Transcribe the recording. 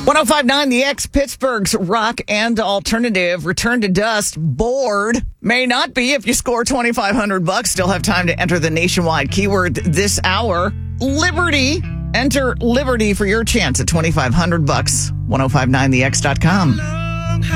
1059 The X, Pittsburgh's rock and alternative. Return to dust. Bored. May not be if you score $2,500. Still have time to enter the nationwide keyword this hour. Liberty. Enter Liberty for your chance at $2,500. 1059thex.com.